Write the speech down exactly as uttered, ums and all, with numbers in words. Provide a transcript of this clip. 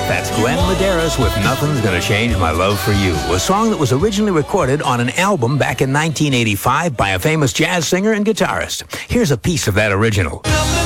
That's Glenn Medeiros with Nothing's Gonna Change My Love for You, a song that was originally recorded on an album back in nineteen eighty-five by a famous jazz singer and guitarist. Here's a piece of that original.